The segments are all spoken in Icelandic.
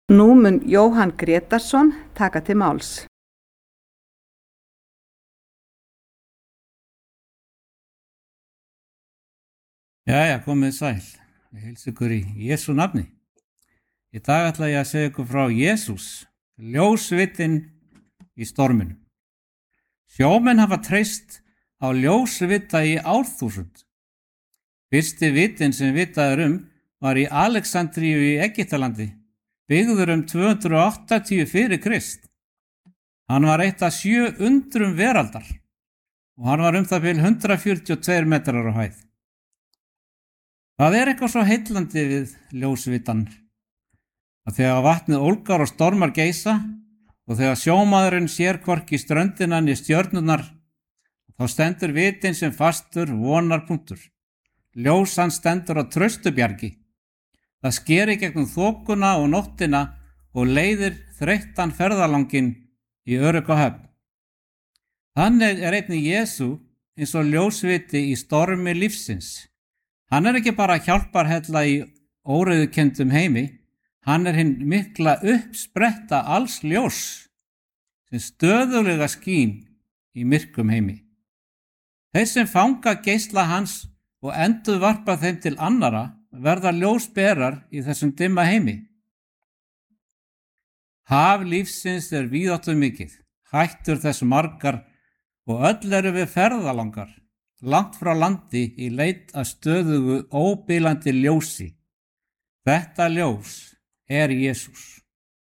Nú mun Jóhann Grétarsson taka til máls. Jæja, komið sæl. Ég heilsa ykkur í Jesú nafni. Í dag ætla ég að segja ykkur frá Jesús, ljósvitinn í storminum. Sjómenn hafa treyst á ljósvita í árþúsund. Fyrsti vitinn sem vitað var í Alexandríu í Egyptalandi, byggður 280 fyrir Krist. Hann var eitt af 7 undrum veraldar og hann var það bil 142 metrar á hæð. Það eitthvað svo heillandi við ljósvitan að þegar vatnið ólgar og stormar geisa og þegar sjómaðurinn sér hvorki ströndina né stjörnurnar, þá stendur vitinn sem fastur vonarpunktur. Ljós hann stendur á traustubjargi. Það skeri gegnum þokuna og nóttina og leiðir þreyttan ferðalanginn í örugga höfn. Þannig einnig Jesú eins og ljósviti í stormi lífsins. Hann ekki bara hjálparhella í óreiðukendum heimi, hann hinn mikla uppspretta alls ljós sem stöðulega skín í myrkum heimi. Þeir sem fanga geisla hans og endurvarpa þeim til annara verða ljósberar í þessum dimma heimi. Haf lífsins víðáttu mikið, hættur þess margar og öll við ferðalangar, langt frá landi í leit að stöðugu óbilandi ljósi. Þetta ljós Jesús.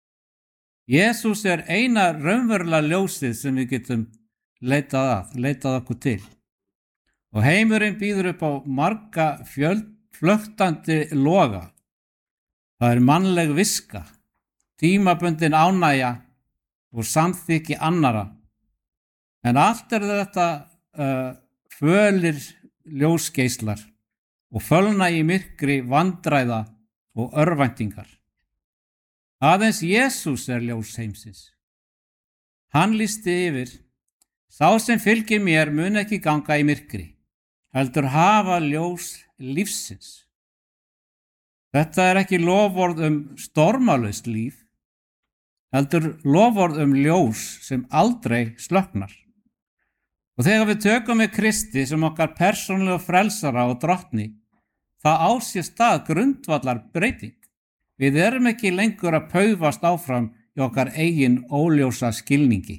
Jesús eina raunverulega ljósið sem við getum leitað okkur til. Og heimurinn býður upp á marga flöktandi loga. Það mannleg viska, tímabundin ánægja og samþykki annara. En allt þetta fölir ljósgeislar og fölna í myrkri vandræða og örvæntingar. Aðeins Jesús ljós heimsins. Hann lýsti yfir: sá sem fylgir mér mun ekki ganga í myrkri, heldur hafa ljós lífsins. Þetta ekki loforð stormalaust líf, heldur loforð ljós sem aldrei slökknar. Og þegar við tökum við Kristi sem okkar persónulega frelsara og drottni, það á sér stað grundvallar breyting. Við ekki lengur að paufast áfram í okkar eigin óljósa skilningi.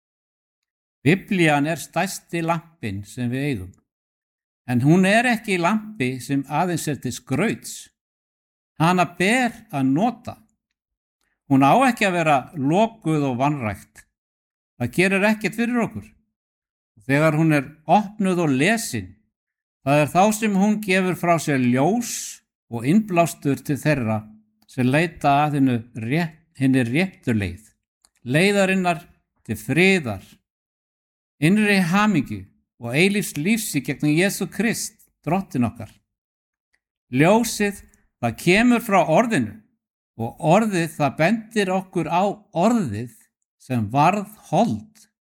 Biblían stærsti lampinn sem við eigum, en hún ekki lampi sem aðeins til skrauts. Hana ber að nota. Hún á ekki að vera lokuð og vanrækt. Það gerir ekkert fyrir okkur. Þegar hún opnuð og lesin, það þá sem hún gefur frá sér ljós og innblástur til þeirra sem leita að hinni réttu leið, leiðarinnar til friðar, innri hamingju og eilífs lífs í gegnum Jesú Krist, drottin okkar. Ljósið, það kemur frá orðinu og orðið það bendir okkur á orðið sem varð hold.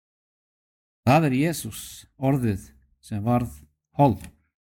Það Jesús, orðið sem varð hold.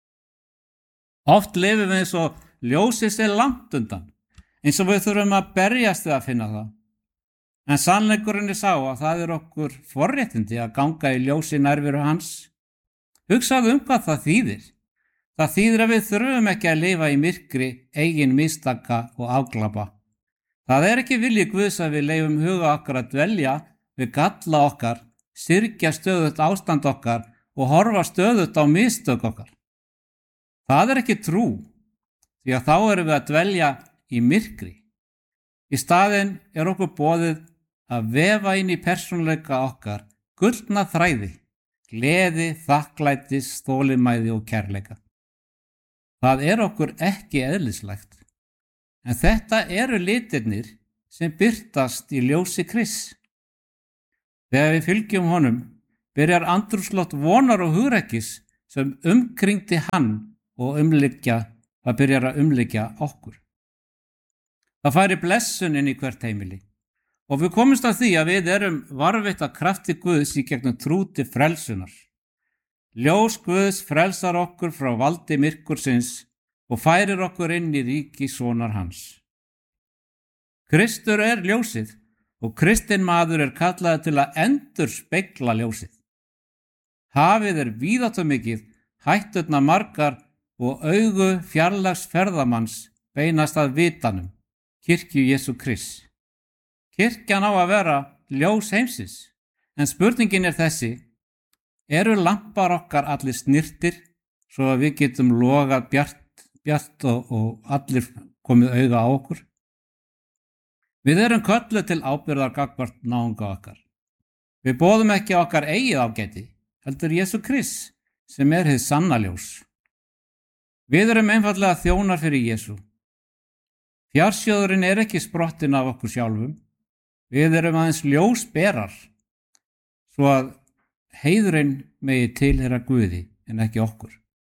Oft lifum við eins og ljósið langt undan, eins og við þurfum að berjast við að finna það. En sannleikurinn sá að það okkur forréttindi að ganga í ljósi nærveru hans. Hugsaðu hvað það þýðir. Það þýðir að við þurfum ekki að lifa í myrkri, eigin mistaka og afglapa. Það ekki vilji Guðs að við leifum huga okkar að dvelja við galla okkar, syrgja stöðugt ástand okkar og horfa stöðugt á mistök okkar. Það ekki trú, því að þá við að dvelja í myrkri. Í staðinn okkur boðið að vefa inn í persónuleika okkar gullna þræði, gleði, þakklætis, þolinmæði og kærleika. Það okkur ekki eðlislægt, en þetta litirnir sem birtast í ljósi Krists. Þegar við fylgjum honum, byrjar andrúmsloft vonar og hugrekkis sem umkringdi hann og það byrjar að umlykja okkur. Það færi blessun inn í hvert heimili og við komumst að því að við varðveitt af krafti Guðs í gegnum trú til frelsunar. Ljós Guðs frelsar okkur frá valdi myrkursins og færir okkur inn í ríki sonar hans. Kristur er ljósið og kristinn maður er kallaður til að endurspegla ljósið. Hafið er víðáttumikið, hætturnar margar og augu fjarlægs ferðamanns beinast að vitanum, kirkju Jesú Krists. Kirkjan á að vera ljós heimsins, en spurningin er þessi: eru lampar okkar allir snirtir svo að við getum logað bjart og allir komið auga á okkur? Við erum kölluð til ábyrgðar gagnvart náunga okkar. Við boðum ekki okkar eigið ágæti, heldur Jesú Krists sem er hið sanna ljós. Við erum einfaldlega þjónar fyrir Jesú. Fjársjóðurinn er ekki sprottin af okkur sjálfum. Við erum aðeins ljósberar, svo að heiðurinn megi tilheyra Guði en ekki okkur.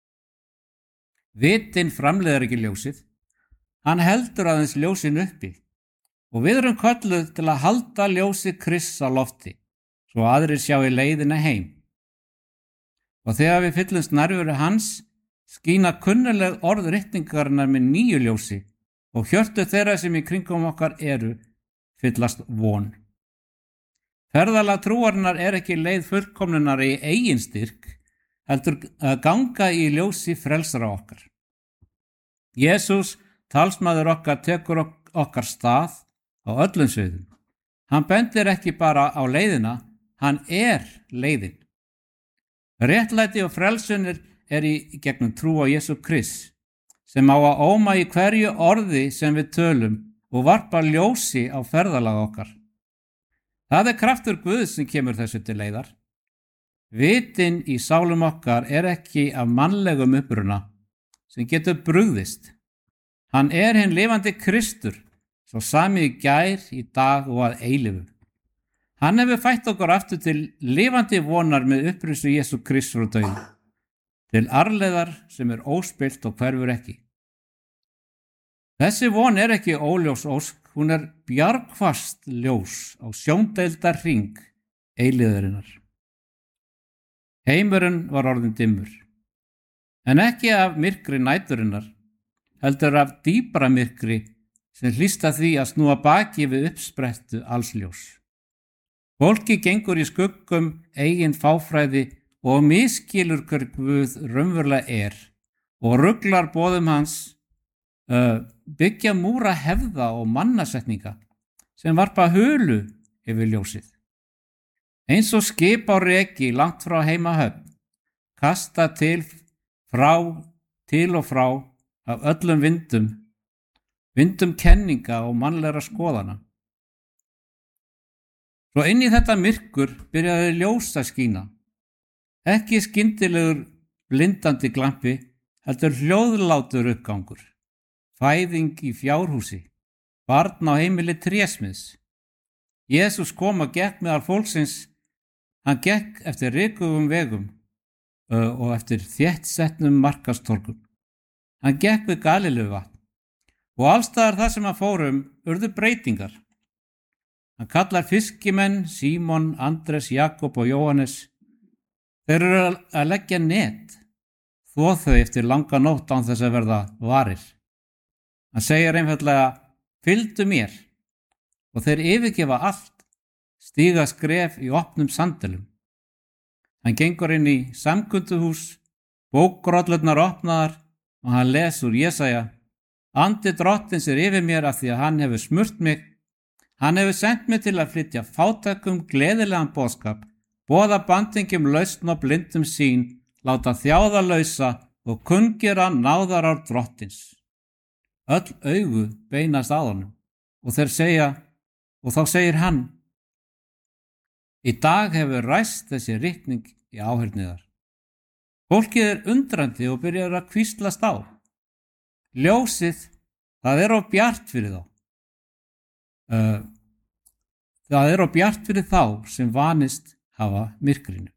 Vitinn framleiðir ekki ljósið, hann heldur aðeins ljósin uppi og við erum kölluð til að halda ljósi Krists á lofti, svo aðrir sjá í leiðina heim. Og þegar við fyllumst nærveru hans, skína kunnuleg orð ritningarinnar með nýju ljósi og hjörtu þeirra sem í kringum okkar eru fyllast von. Ferðalag trúarinnar er ekki leið fullkomnunar í eigin styrk, heldur að ganga í ljósi frelsara okkar. Jesús, talsmaður okkar, tekur okkar stað á öllum sviðum. Hann bendir ekki bara á leiðina, hann er leiðin. Réttlæti og frelsunir er í gegnum trú á Jesú Krist, sem á að óma í hverju orði sem við tölum og varpa ljósi á ferðalag okkar. Það er kraftur Guðs sem kemur þessu til leiðar. Vitinn í sálum okkar er ekki af mannlegum uppruna sem getur brugðist. Hann er hinn lifandi Kristur, svo sami í gær, í dag og að eilífu. Hann hefur fætt okkur aftur til lifandi vonar með upprisu Jesú Krists frá dauðum, til arfleiðar sem er óspillt og hverfur ekki. Þessi von er ekki óljós ósk, hún er bjargfast ljós á sjóndeildar hring eilíðarinnar. Heimurinn var orðinn dimmur, en ekki af myrkri næturinnar, heldur af dýpra myrkri sem hlýsta því að snúa baki við uppsprettu alls ljós. Fólki gengur í skuggum eigin fáfræði og misskilur hver Guð raunverulega er og ruglar boðum hans, byggja múra hefða og mannasetninga sem varpa hulu yfir ljósið. Eins og skip á reki langt frá heimahöfn, kasta til og frá af öllum vindum kenninga og mannlegra skoðana. Svo inn í þetta myrkur byrjaði ljós að skína. Ekki skyndilegur blindandi glampi, heldur hljóðlátur uppgangur. Fæðing í fjárhúsi, barn á heimili trésmiðs. Jesús kom og gekk meðal fólksins. Hann gekk eftir rykugum vegum og eftir þéttsetnum markastorgum. Hann gekk við Galileuvatn og allstaðar þar sem hann fórum urðu breytingar. Hann kallar fiskimenn Símon, Andres, Jakob og Jóhannes. Þeir eru að leggja net, þvo þau eftir langa nótt án þess að verða varir. Hann segir einfaldlega: fylgdu mér, og þeir yfirgefa allt, stíga skref í opnum sandölum. Hann gengur inn í samkunduhús, bókrollurnar opnaðar og hann les úr Jesaja: andi drottins er yfir mér af því að hann hefur smurt mig. Hann hefur sendt mig til að flytja fátækum gleðilegan boðskap, boða bandingjum lausn og blindum sýn, láta þjáða lausa og kunngera náðarár drottins. Öll augu beinast að honum og þá segir hann: í dag hefur ræst þessi ritning í áheyrniðar. Fólkið er undrandi og byrjar að hvíslast á. Ljósið, það er of bjart fyrir þá. Það er of bjart fyrir þá sem vanist hafa myrkrinu.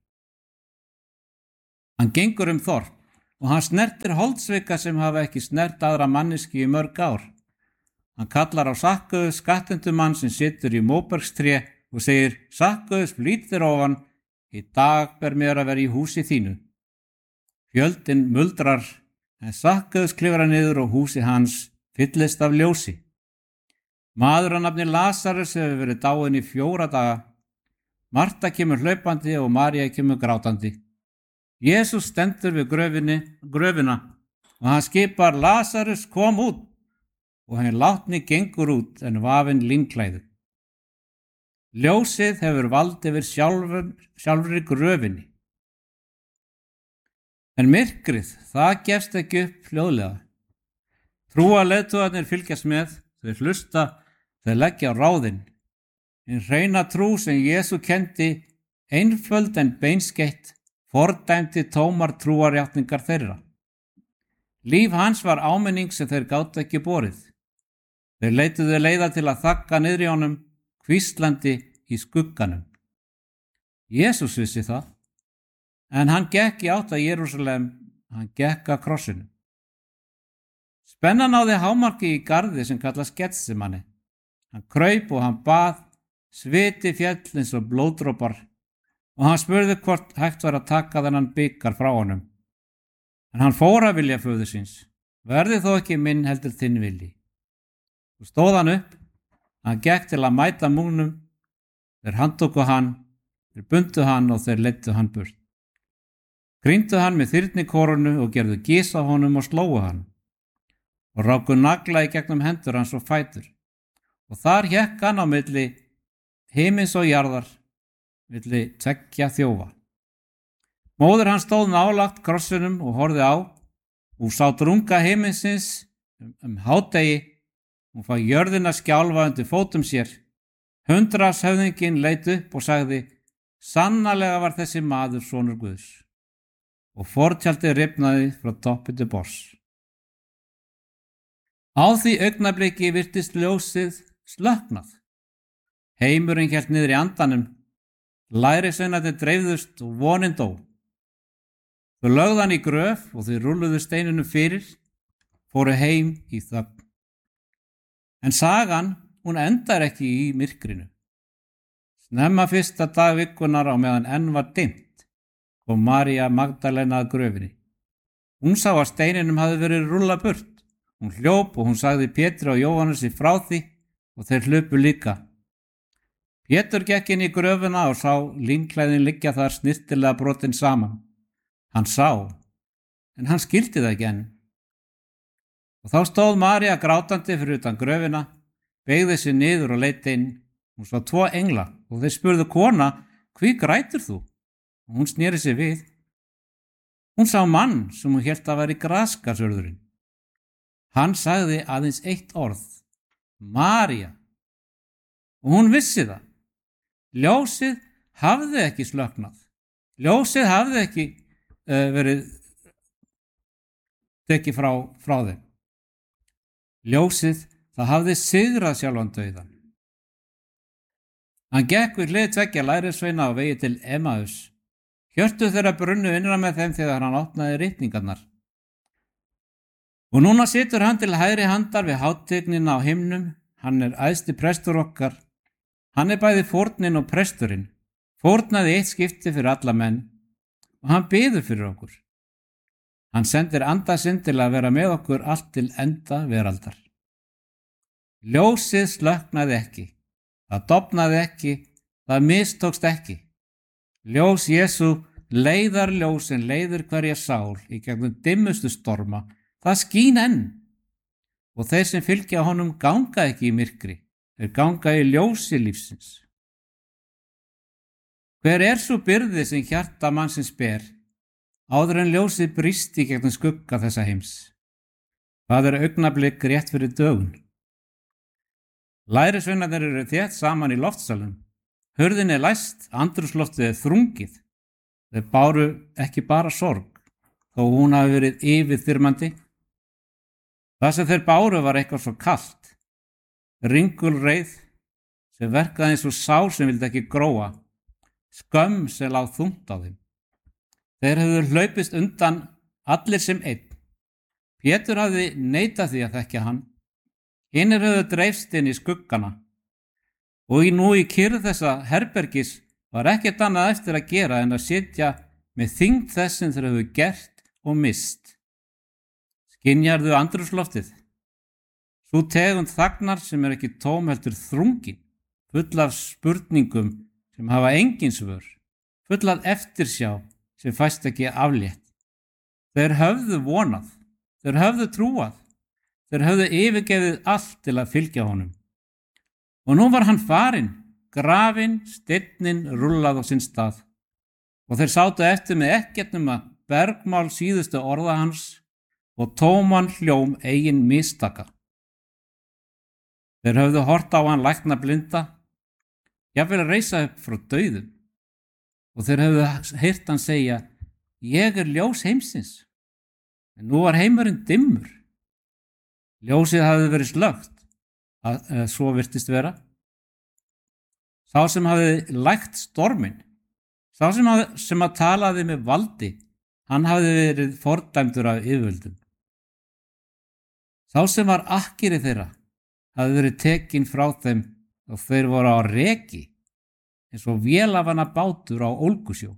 Hann gengur þorp og hann snertir holdsveika sem hafa ekki snert aðra manneski í mörg ár. Hann kallar á Sakkaus, skattendumann sem situr í móbergstré og segir: Sakkaus, flýt þér ofan, í dag ber mér að vera í húsi þínu. Fjöldinn muldrar, en Sakkaus klifrar niður og húsi hans fyllist af ljósi. Maður að nafni Lasarus hefur verið dáinn í 4 daga. Marta kemur hlaupandi og María kemur grátandi. Jesús stendur við gröfina og hann skipar: Lasarus, kom út, og hinn látni gengur út en vafinn línklæðu. Ljósið hefur vald yfir sjálfri gröfinni. En myrkrið, það gefst ekki upp fljóðlega. Trúarleiðtogarnir fylgjast með, þau hlusta, þau leggja á ráðin. Hinn hreina trú sem Jesú kenndi, einföld en beinskeytt, fordæmdi tómar trúarjátningar þeirra. Líf hans var áminning sem þeir gátu ekki borið. Þeir leituðu leiða til að þagga niðri í honum, hvíslandi í skugganum. Jesús vissi það, en hann gekk í átt að Jerúsalem, hann gekk að krossinu. Spennan náði hámarki í garði sem kallast Getsemani. Hann kraup og hann bað, sviti féll eins og blóðdropar, og hann spurði hvort hægt var að taka þennan bikar frá honum. En hann fór að vilja föður síns. Verði þó ekki minn heldur þinn vilji. Svo stóð hann upp, hann gekk til að mæta múgnum, þeir handtóku hann, þeir bundu hann og þeir leiddu hann burt. Krýndu hann með þyrnikorunu og gerðu gys á honum og slógu hann og ráku nagla í gegnum hendur hans og fætur. Og þar hékk hann á milli himins og jarðar, milli 2 þjófa. Móðir hans stóð nálægt krossinum og horfði á. Hún sá drunga himinsins hádegi. Hún fann jörðina skjálfa undir fótum sér. Hundraðshöfðinginn leit upp og sagði: Sannarlega var þessi maður sonur Guðs. Og fortjaldið rifnaði frá toppi til botns. Á því augnabliki virtist ljósið slökknað. Heimurinn hélt niður í andanum. Lærisveinarnir dreifðust og vonin dó. Þau lögðu hann í gröf og þau rúlluðu steinunum fyrir, fóru heim í þögn. En sagan, hún endar ekki í myrkrinu. Snemma fyrsta dag vikunar á meðan enn var dimmt, kom María Magdalena að gröfinni. Hún sá að steininum hafði verið rúllað burt. Hún hljóp og hún sagði Pétri og Jóhannesi frá því og þeir hlupu líka. Pétur gekk inn í gröfina og sá línklæðin liggja þar snyrtilega brotin saman. Hann sá, en hann skildi það ekki enn. Og þá stóð María grátandi fyrir utan gröfina, beygði sig niður og leit inn. Hún sá 2 engla og þeir spurðu: Kona, hví grætur þú? Og hún sneri sig við. Hún sá mann sem hún hélt að væri graskarsörðurinn. Hann sagði aðeins 1 orð: María. Og hún vissi það. Ljósið hafði ekki slökknað. Ljósið hafði ekki verið tekið frá þeim. Ljósið, það hafði sigrað sjálfan dauðann. Hann gekk við hlið 2 lærisveina á vegi til Emmaus. Hjörtu þeirra brunnu innra með þeim þegar hann opnaði ritningarnar. Og núna situr hann til hægri handar við hátignina á himnum. Hann er æðsti prestur okkar. Hann er bæði fórnin og presturinn. Fórnaði 1 skipti fyrir alla menn og hann biður fyrir okkur. Hann sendir anda sinn til að vera með okkur allt til enda veraldar. Ljósið slökknaði ekki. Það dofnaði ekki. Það mistókst ekki. Ljós Jesú leiðar ljós en leiðir hverja sál í gegnum dimmustu storma. Það skín enn. Og þeir sem fylgja honum ganga ekki í myrkri. Þeir ganga í ljósi lífsins. Hver er svo byrði sem hjarta mannsins ber, áður en ljósið brýst í gegnum skugga þessa heims? Það er augnablik rétt fyrir dögun. Lærisveinarnir eru þétt saman í loftsalum. Hurðin er læst, andrúmsloftið er þrungið. Þeir báru ekki bara sorg, þó hún hafi verið yfirþyrmandi. Það sem þeir báru var eitthvað svo kalt, ringulreið sem verkaði eins og sár sem vildi ekki gróa, skömm sem lá þungt á þeim. Þeir hefðu hlaupist undan allir sem einn. Pétur hafði neitað því að þekkja hann. Hinir höfðu dreifst inn í skuggana. Og nú í kyrrð þessa herbergis var ekkert annað eftir að gera en að sitja með þyngd þess sem þeir höfðu gert og mist. Skynjarðu andrúmsloftið? Sú tegund þagnar sem ekki tóm heldur þrungin, full af spurningum sem hafa engin svör, full af eftirsjá sem fæst ekki aflétt. Þeir höfðu vonað, þeir höfðu trúað, þeir höfðu yfirgefið allt til að fylgja honum. Og nú var hann farinn, grafinn, steinninn rullað á sinn stað. Og þeir sátu eftir með ekkert nema bergmál síðustu orða hans og tóman hljóm eigin mistaka. Þeir höfðu hort á hann lækna blinda, jafnvel að reisa upp frá dauðum. Og þeir höfðu heyrt hann segja, ég ljós heimsins. En nú var heimurinn dimmur. Ljósið hafði verið slökkt, svo virtist vera. Sá sem hafði lægt storminn, sá sem að talaði með valdi, hann hafði verið fordæmdur af yfirvöldum. Sá sem var akkeri þeirra hafði verið tekinn frá þeim og þeir voru á reki, eins og vélafanna bátur á ólgusjó.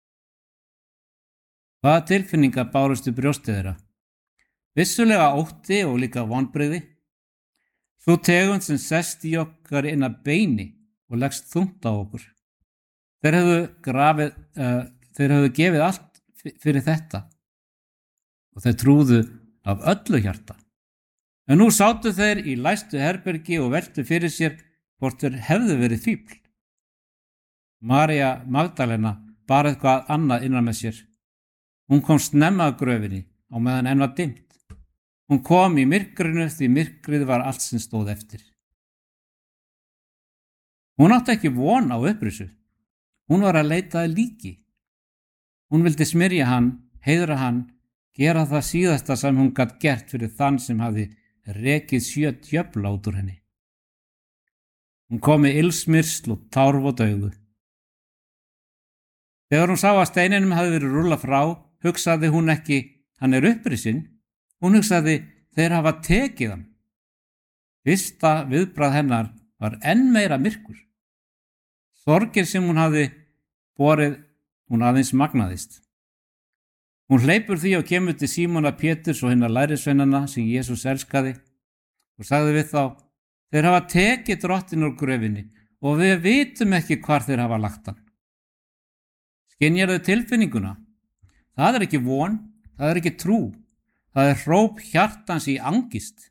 Hvaða tilfinningar bárust í brjósti þeirra? Vissulega ótti og líka vonbrigði. Sú tegund sem sest í okkar inn að beini og leggst þungt á okkur. Þeir höfðu gefið allt fyrir þetta og þeir trúðu af öllu hjarta. En nú sátu þeir í læstu herbergi og veltu fyrir sér hvort þeir hefðu verið fífl. María Magdalena bar eitthvað annað innan með sér. Hún kom snemma að gröfinni á meðan enn var dimmt. Hún kom í myrkrinu því myrkrið var allt sem stóð eftir. Hún átti ekki von á upprisu. Hún var að leita að líki. Hún vildi smyrja hann, heiðra hann, gera það síðasta sem hún gat gert fyrir þann sem hafði rekið 7 djöfla út úr henni. Hún kom með ilsmyrsl og tárvot augu. Þegar hún sá að steininum hafði verið rúllað frá, hugsaði hún ekki, hann upprisinn. Hún hugsaði, þeir hafa tekið hann. Fyrsta viðbragð hennar var enn meira myrkur. Sorgir sem hún hafði borið, hún aðeins magnaðist. Hún hleypur því og kemur til Símona Péturs og hinna lærisveinanna sem Jesús elskaði og sagði við þá, þeir hafa tekið drottinn úr gröfinni og við vitum ekki hvar þeir hafa lagt hann. Skynjarðu tilfinninguna? Það er ekki von, það er ekki trú. Það hróp hjartans í angist.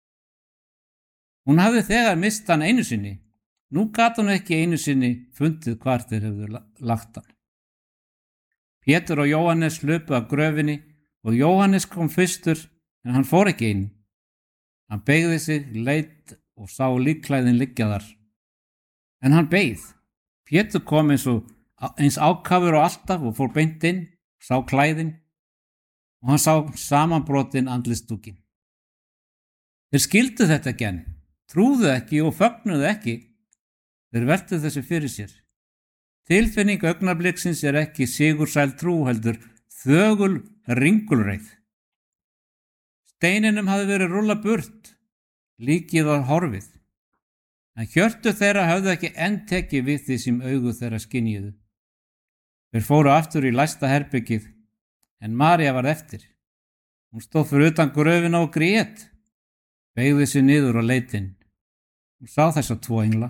Hún hafði þegar mist hann einu sinni. Nú gat hún ekki einu sinni fundið hvar þeir hefðu lagt hann. Pétur og Jóhannes hlupu af gröfinni og Jóhannes kom fyrstur en hann fór ekki inn. Hann beygði sig, leit og sá líkklæðin liggja þar. En hann beið. Pétur kom eins ákafur og alltaf og fór beint inn, sá klæðin og hann sá samanbrotin andlitsdúkinn. Þeir skildu þetta ekki enn, trúðu ekki og fögnuðu ekki. Þeir veltu þessu fyrir sér. Tilfinning augnabliksins er ekki sigursæl trú heldur þögul ringulreið. Steininum hafði verið rúllað burt, líkið var horfið. En hjörtu þeirra höfðu ekki enn tekið við því sem augu þeirra skynjuðu. Þeir fóru aftur í læsta herbergið, en María var eftir. Hún stóð fyrir utan gröfina og grét, beygði sig niður og leit inn. Hún sá þessa 2 engla.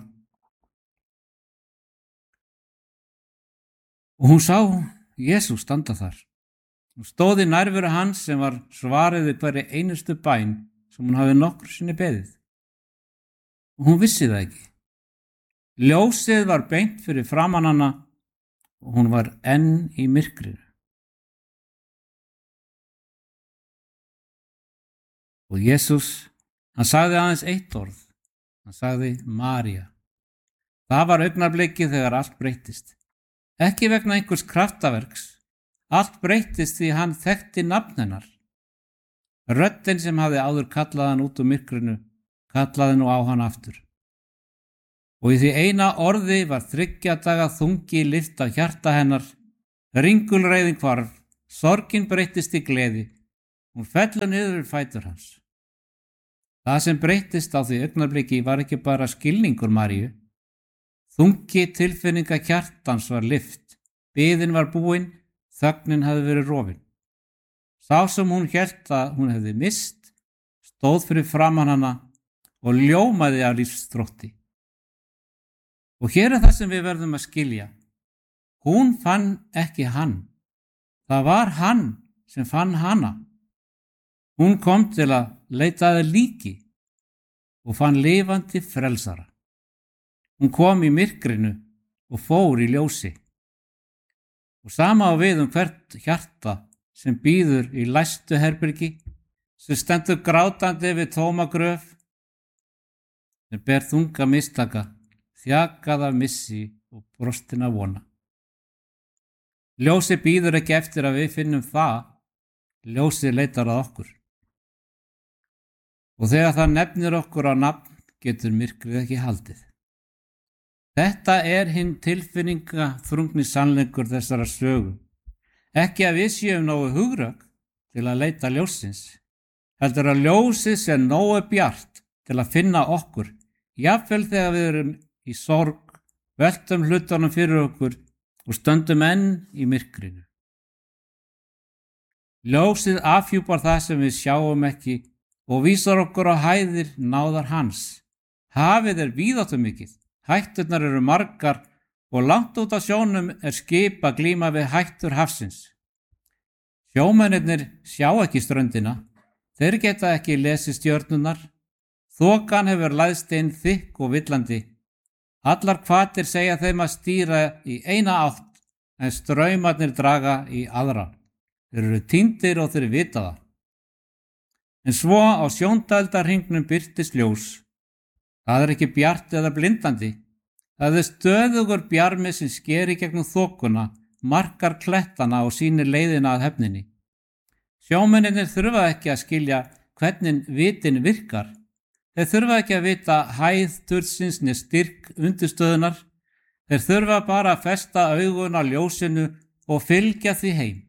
Og hún sá Jesús standa þar. Hún stóð í nærveru hans sem var svarið við hverri einustu bæn sem hún hafði nokkru sinni beðið. Og hún vissi það ekki. Ljósið var beint fyrir framan hana og hún var enn í myrkrinu. Og Jesús, hann sagði aðeins eitt orð. Hann sagði María. Það var augnablikið þegar allt breyttist. Ekki vegna einhvers kraftaverks. Allt breyttist því hann þekkti nafn hennar. Röddin sem hafði áður kallað hann út úr myrkrinu, kallaði nú á hann aftur. Og í því eina orði var 3 daga þungi lyft af hjarta hennar. Ringulreiðin hvarf, sorgin breyttist í gleði. Hún fellur niður við fætur hans. Það sem breyttist á því augnabliki var ekki bara skilningur Maríu. Þungi tilfinninga hjartans var lyft. Biðin var búin, þögnin hafði verið rofin. Sá sem hún hélt að hún hefði mist, stóð fyrir framan hana og ljómaði af lífsþrótti. Og hér er það sem við verðum að skilja. Hún fann ekki hann. Það var hann sem fann hana. Hún kom til að leita að líki og fann lifandi frelsara. Hún kom í myrkrinu og fór í ljósi. Og sama á við hvert hjarta sem bíður í læstu herbergi, sem stendur grátandi við tóma gröf, sem ber þunga mistaka, þjakað af missi og brostina vona. Ljósi bíður ekki eftir að við finnum það, ljósi leitar að okkur. Og þegar það nefnir okkur á nafn, getur myrkrið ekki haldið. Þetta er hinn tilfinningaþrungni sannleikur þessara sögu. Ekki að við séum nógu hugrögg til að leita ljósins, heldur að ljósið sé nógu bjart til að finna okkur, jafnvel þegar við erum í sorg, veltum hlutunum fyrir okkur og stöndum enn í myrkrinu. Ljósið afhjúpar það sem við sjáum ekki og vísar okkur á hæðir náðar hans. Hafið er víðáttumikið, hætturnar eru margar og langt út á sjónum er skip að glíma við hættur hafsins. Sjómennirnir sjá ekki ströndina, þeir geta ekki lesið stjörnurnar, þokan hefur læðst inn þykk og villandi. Allar hvatir segja þeim að stýra í eina átt en straumarnir draga í aðra. Þeir eru týndir og þeir vita það. En svo á sjóndældarhringnum birtist ljós. Það er ekki bjart eða blindandi. Það er stöðugur bjarmi sem skeri gegnum þokuna, markar klettana og sýnir leiðina að hefninni. Sjómennirnir þurfa ekki að skilja hvernig vitin virkar. Þeir þurfa ekki að vita hæð turnsins né styrk undirstöðunar. Þeir þurfa bara að festa augun á ljósinu og fylgja því heim.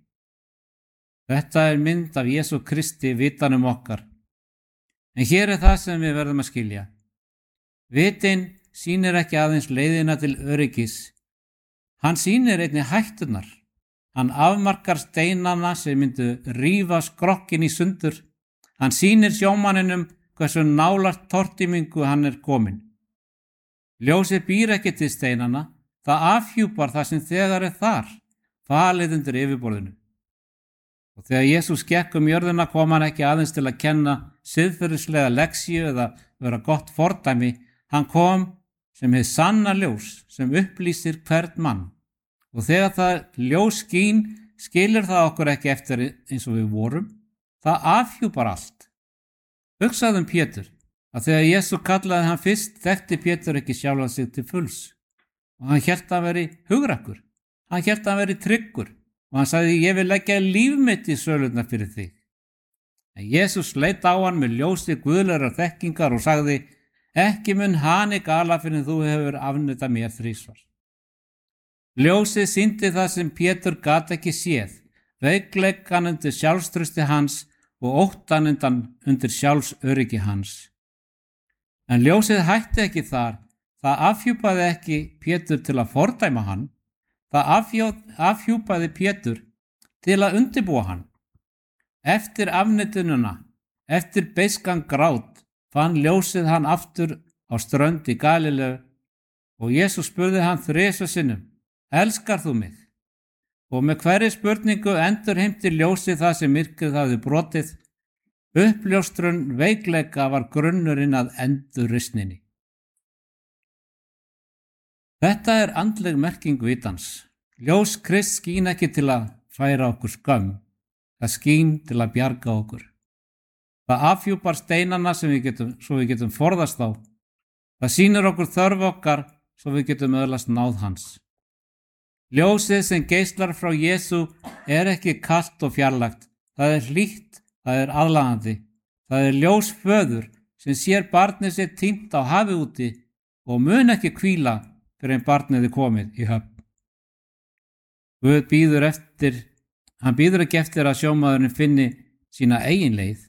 Þetta er mynd af Jesú Kristi vitanum okkar. En hér er það sem við verðum að skilja. Vitin sýnir ekki aðeins leiðina til öryggis. Hann sýnir einnig hætturnar. Hann afmarkar steinana sem myndu rífa skrokkin í sundur. Hann sýnir sjómanninum hversu nálægt tortímingu hann er komin. Ljósið býr ekki til steinana, það afhjúpar það sem þegar er þar, falið undir yfirborðinu. Og þegar Jesús gekk jörðina kom hann ekki aðeins til að kenna siðferðislega leksíu eða vera gott fordæmi, hann kom sem hið sanna ljós sem upplýsir hvern mann. Og þegar það ljós skín, skilur það okkur ekki eftir eins og við vorum, það afhjúpar allt. Hugsaðu Pétur, að þegar Jesú kallaði hann fyrst, þekkti Pétur ekki sjálfan sig til fulls. Og hann hélt að veri hugrakkur, hann hélt að veri tryggur, og hann sagði, ég vil leggja líf mitt í sölurnar fyrir þig. En Jesús leit á hann með ljósi guðlegar þekkingar og sagði, ekki mun hani gala fyrir þú hefur afneitað mér 3 sinnum. Ljósið sýndi það sem Pétur gat ekki séð, veikleikann undir sjálfstrausti hans og óttann undir sjálfsöryggi hans. En ljósið hætti ekki þar, það afhjúpaði ekki Pétur til að fordæma hann, það afhjúpaði Pétur til að undirbúa hann. Eftir afneitununa, eftir beiskan grát, fann ljósið hann aftur á strönd í Galileu og Jesús spurði hann 3 sinnum, elskar þú mig? Og með hverri spurningu endurheimti ljósið það sem myrkrið hafði brotið. Uppljóstrun veikleika var grunnurinn að endurreisninni. Þetta er andleg merking vitans. Ljós Krists skín ekki til að færa okkur skömm, það skín til að bjarga okkur. Það afhjúpar steinana svo við getum forðast á. Það sýnir okkur þörf okkar svo við getum öðlast náð hans. Ljósið sem geislar frá Jesú er ekki kalt og fjarlægt. Það er hlýtt, það er aðlaðandi. Það er ljós föður sem sér barnið sér týnt á hafi úti og mun ekki hvíla fyrir en barnið er komið í höfn. Guð hann bíður ekki eftir að sjómaðurinn finni sína eigin leið.